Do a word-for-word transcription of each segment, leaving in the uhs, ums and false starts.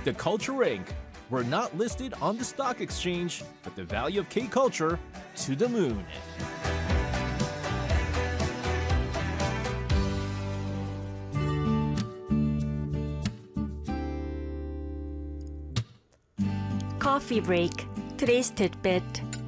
The Culture Incorporated. We're not listed on the stock exchange, but the value of K-Culture to the moon. Coffee break. Today's tidbit.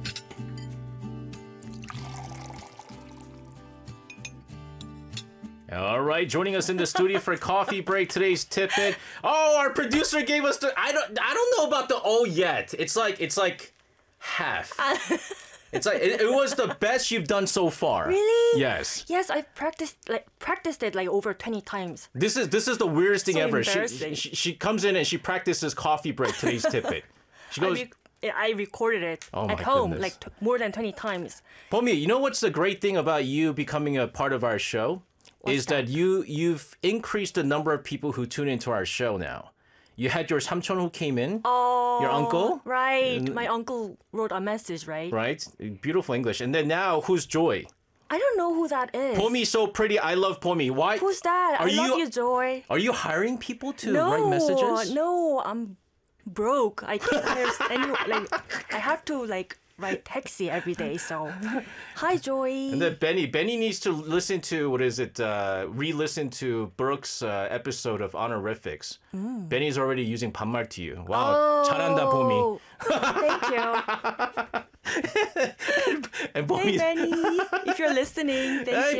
All right, joining us in the studio for coffee break, today's tidbit. Oh, our producer gave us the. I don't. I don't know about the oh yet. It's like it's like half. It's like it, it was the best you've done so far. Really? Yes. Yes, I've practiced like practiced it like over twenty times. This is this is the weirdest thing So ever. She, embarrassing. she she comes in and she practices coffee break, today's tidbit. She goes. I, rec- I recorded it Oh at my home goodness. like t- more than twenty times. Pomi, you know what's the great thing about you becoming a part of our show? What's is that? that? you you've increased the number of people who tune into our show now. You had your 삼촌 who came in, Oh, your uncle, Right. My uncle wrote a message, right? right? Beautiful English. And then now, who's Joy? I don't know who that is. Pomi's so pretty. I love Pomi. Why? Who's that? Are I love you- you, Joy. Are you hiring people to no, write messages? no, I'm broke. I can't hire any. Like, I have to like ride taxi every day. So, hi, Joy. And then Benny, Benny needs to listen to what is it? Uh, re-listen to Brooke's uh, episode of Honorifics. Mm. Benny's already using 반말 to you. Wow, 잘한다 Pomi. Thank you. And Hey, Pomi's Benny, if you're listening, thank hey, you.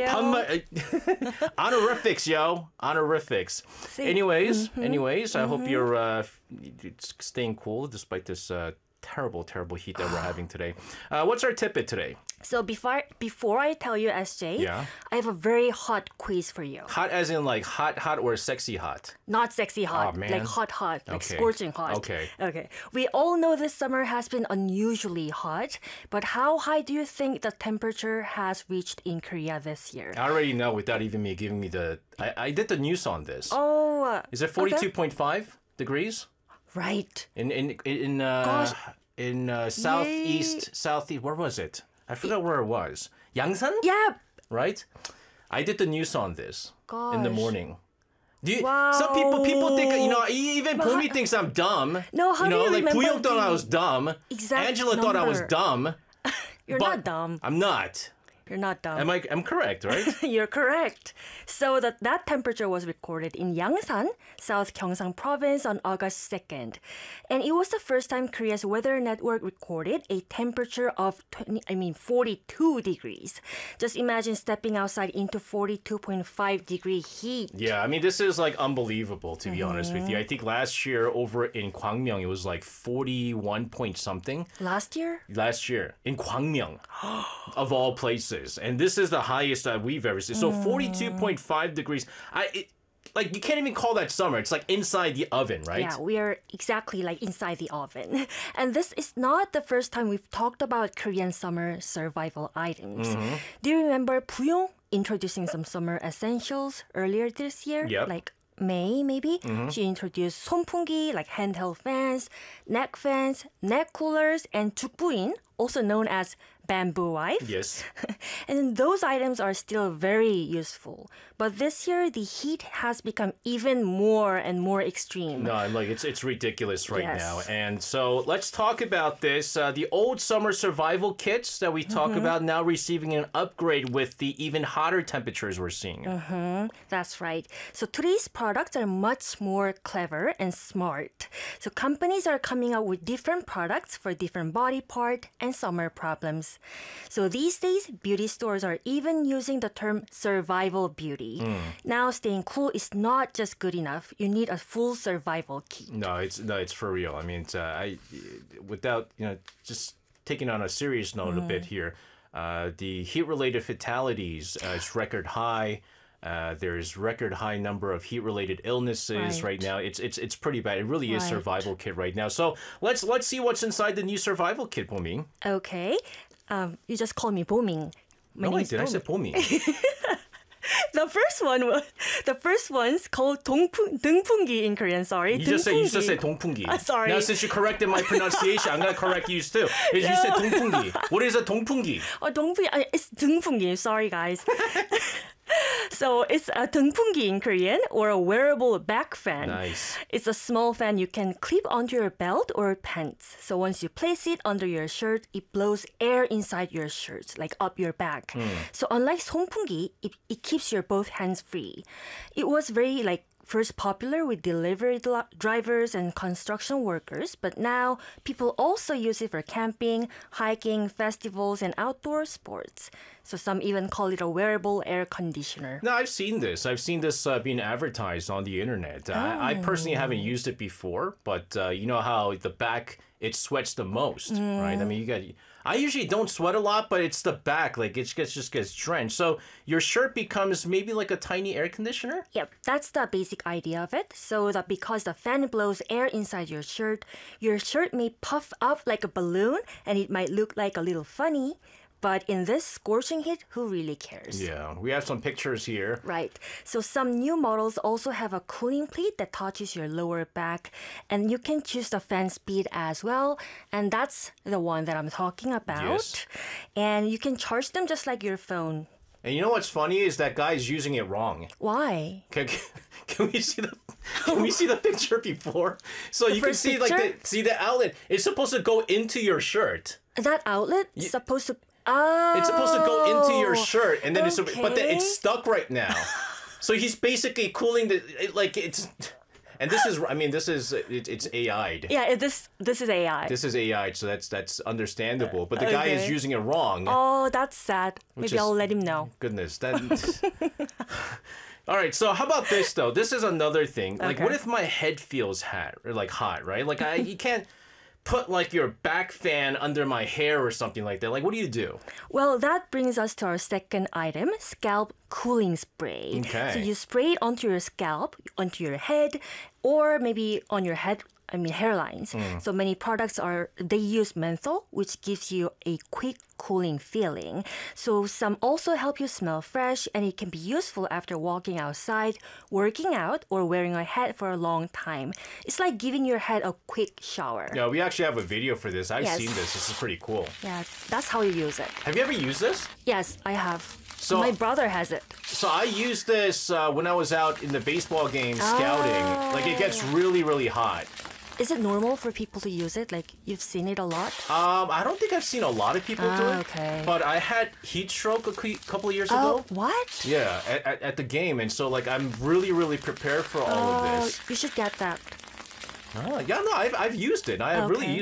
반말. Honorifics, yo, honorifics. See? Anyways, Mm-hmm. anyways, I hope you're uh, staying cool despite this. Uh, Terrible, terrible heat that we're having today. Uh, what's our tidbit today? So before before I tell you, S J, Yeah. I have a very hot quiz for you. Hot as in like hot, hot or sexy hot? Not sexy hot, Oh, man. like hot, hot, like Okay. scorching hot. Okay. Okay. We all know this summer has been unusually hot, but how high do you think the temperature has reached in Korea this year? I already know without even me giving me the. I, I did the news on this. Oh, uh, Is it forty-two point five degrees right. in in in uh, Gosh. in uh, southeast southeast? Where was it? I forgot where it was. Yangsan, Yeah. right? I did the news on this in the Gosh. morning. Do you, Wow. Some people people think you know even Pomi thinks I'm dumb. No, how you do know you like remember Puyong thought I the was dumb. exact Angela thought I was number? dumb. You're but not dumb. I'm not. You're not dumb. Am I? I'm correct, right? You're correct. So that, that temperature was recorded in Yangsan, South Gyeongsang Province on August second. And it was the first time Korea's weather network recorded a temperature of twenty, I mean forty-two degrees. Just imagine stepping outside into forty-two point five degree heat. Yeah, I mean, this is like unbelievable, to be honest with you. Mm-hmm. I think last year over in Gwangmyeong, it was like forty-one point something. Last year? Last year in Gwangmyeong, of all places. And this is the highest that we've ever seen. So forty-two point five degrees. I it, Like, you can't even call that summer. It's like inside the oven, right? Yeah, we are exactly like inside the oven. And this is not the first time we've talked about Korean summer survival items. Mm-hmm. Do you remember Puyong introducing some summer essentials earlier this year? Yep. Like May, maybe? Mm-hmm. She introduced sonpungi, like handheld fans, neck fans, neck coolers, and 죽부인, also known as bamboo wife. Yes. And those items are still very useful. But this year, the heat has become even more and more extreme. No, like it's it's ridiculous right Yes. now. And so let's talk about this. Uh, the old summer survival kits that we talk Mm-hmm. about now receiving an upgrade with the even hotter temperatures we're seeing. That's right. So today's products are much more clever and smart. So companies are coming out with different products for different body part and summer problems. So these days, beauty stores are even using the term survival beauty. Now, staying cool is not just good enough. You need a full survival kit. No, it's no, it's for real. I mean, it's, uh, I without you know just taking on a serious note a bit here. Uh, the heat-related fatalities uh, is record high. Uh, there's record high number of heat-related illnesses right. Right. now. It's it's it's pretty bad. It really is Right. survival kit right now. So let's let's see what's inside the new survival kit, Pomi. Okay. Um, you just call me Boming. My No, I name's did. I Boming. said Pomi. The first one was the first one's called 동풍 등풍기 in Korean. Sorry, You just said you just 등풍기. said 동풍기. Ah, sorry. Now since you corrected my pronunciation, I'm gonna correct you too. You No. said 동풍기. What is a 동풍기? Oh, 동풍기. uh, It's 등풍기. Sorry, guys. So it's a 동풍기 in Korean, or a wearable back fan. Nice. It's a small fan you can clip onto your belt or pants. So once you place it under your shirt, it blows air inside your shirt, like up your back. So unlike 송풍기, it, it keeps your both hands free. It was very like first popular with delivery dli- drivers and construction workers, but now people also use it for camping, hiking, festivals, and outdoor sports. So some even call it a wearable air conditioner. No, I've seen this. I've seen this uh, being advertised on the internet. I, I personally haven't used it before, but uh, you know how the back, it sweats the most, right? I mean, you got. I usually don't sweat a lot, but it's the back, like it gets just gets drenched. So your shirt becomes maybe like a tiny air conditioner. Yep, that's the basic idea of it. So that because the fan blows air inside your shirt, your shirt may puff up like a balloon and it might look like a little funny. But in this scorching heat, who really cares? Yeah, we have some pictures here. Right. So some new models also have a cooling plate that touches your lower back, and you can choose the fan speed as well. And that's the one that I'm talking about. Yes. And you can charge them just like your phone. And you know what's funny is that guy's using it wrong. Why? Can, can we see the can we see the picture before? So you can first see like picture? the see the outlet. It's supposed to go into your shirt. That outlet is supposed to. Oh, It's supposed to go into your shirt, and then it's but then okay. it's stuck right now. So he's basically cooling the it, like it's, and this is I mean this is it, it's A I'd. Yeah, it- this this is A I. This is A I, so that's that's understandable. But the guy is Okay. using it wrong. Oh, that's sad. Maybe is- I'll let him know. Goodness, that. All right, so how about this though? This is another thing. Like, Okay. what if my head feels hot or like hot, right? Like I, you can't put like your back fan under my hair or something like that. Like, what do you do? Well, that brings us to our second item, scalp cooling spray. Okay. So you spray it onto your scalp, onto your head, or maybe on your head, I mean hairlines. So many products are, they use menthol, which gives you a quick cooling feeling. So some also help you smell fresh, and it can be useful after walking outside, working out, or wearing a hat for a long time. It's like giving your head a quick shower. Yeah, we actually have a video for this. I've Yes. seen this. This is pretty cool. Yeah, that's how you use it. Have you ever used this? Yes, I have. So- My brother has it. So I used this uh, when I was out in the baseball game scouting. Like, it gets really, really hot. Is it normal for people to use it? Like, you've seen it a lot? Um, I don't think I've seen a lot of people do Ah, it. okay. But I had heat stroke a cou- couple of years Oh, ago. what? Yeah, at, at, at the game, and so like I'm really, really prepared for all of Oh, this. you should get that. Oh, yeah, no, I've I've used it. I have really Okay. used.